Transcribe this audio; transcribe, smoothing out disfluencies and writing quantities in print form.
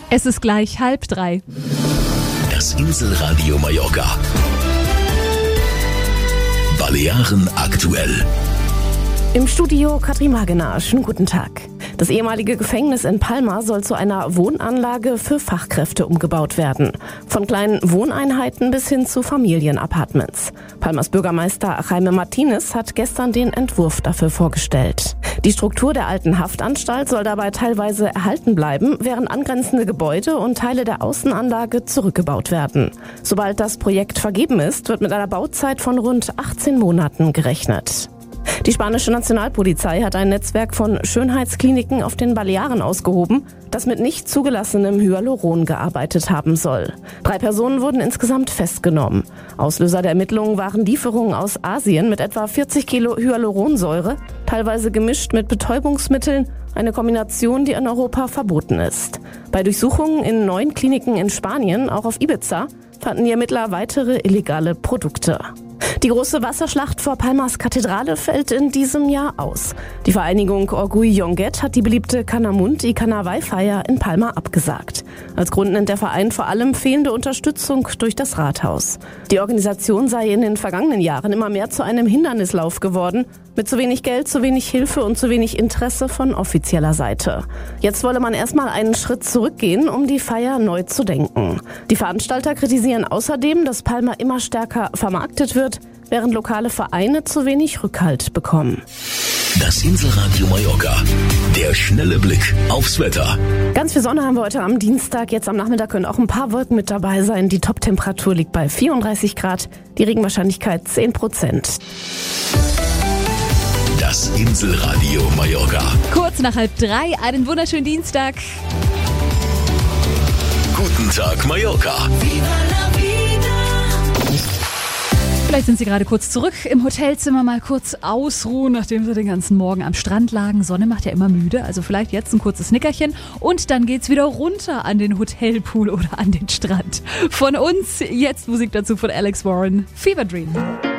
Es ist gleich 2:30. Das Inselradio Mallorca. Balearen aktuell. Im Studio Katrin Wagener. Schönen guten Tag. Das ehemalige Gefängnis in Palma soll zu einer Wohnanlage für Fachkräfte umgebaut werden. Von kleinen Wohneinheiten bis hin zu Familienapartments. Palmas Bürgermeister Jaime Martinez hat gestern den Entwurf dafür vorgestellt. Die Struktur der alten Haftanstalt soll dabei teilweise erhalten bleiben, während angrenzende Gebäude und Teile der Außenanlage zurückgebaut werden. Sobald das Projekt vergeben ist, wird mit einer Bauzeit von rund 18 Monaten gerechnet. Die spanische Nationalpolizei hat ein Netzwerk von Schönheitskliniken auf den Balearen ausgehoben, das mit nicht zugelassenem Hyaluron gearbeitet haben soll. 3 Personen wurden insgesamt festgenommen. Auslöser der Ermittlungen waren Lieferungen aus Asien mit etwa 40 Kilo Hyaluronsäure, teilweise gemischt mit Betäubungsmitteln, eine Kombination, die in Europa verboten ist. Bei Durchsuchungen in 9 Kliniken in Spanien, auch auf Ibiza, fanden die Ermittler weitere illegale Produkte. Die große Wasserschlacht vor Palmas Kathedrale fällt in diesem Jahr aus. Die Vereinigung Orgull Llonguet hat die beliebte Canamunt y Carnaval-Feier in Palma abgesagt. Als Grund nennt der Verein vor allem fehlende Unterstützung durch das Rathaus. Die Organisation sei in den vergangenen Jahren immer mehr zu einem Hindernislauf geworden, mit zu wenig Geld, zu wenig Hilfe und zu wenig Interesse von offizieller Seite. Jetzt wolle man erstmal einen Schritt zurückgehen, um die Feier neu zu denken. Die Veranstalter kritisieren außerdem, dass Palma immer stärker vermarktet wird, während lokale Vereine zu wenig Rückhalt bekommen. Das Inselradio Mallorca. Der schnelle Blick aufs Wetter. Ganz viel Sonne haben wir heute am Dienstag. Jetzt am Nachmittag können auch ein paar Wolken mit dabei sein. Die Toptemperatur liegt bei 34 Grad. Die Regenwahrscheinlichkeit 10%. Das Inselradio Mallorca. Kurz nach 2:30, einen wunderschönen Dienstag. Guten Tag, Mallorca. Vielleicht sind Sie gerade kurz zurück im Hotelzimmer, mal kurz ausruhen, nachdem Sie den ganzen Morgen am Strand lagen. Sonne macht ja immer müde, also vielleicht jetzt ein kurzes Nickerchen und dann geht's wieder runter an den Hotelpool oder an den Strand. Von uns jetzt Musik dazu von Alex Warren, Fever Dream.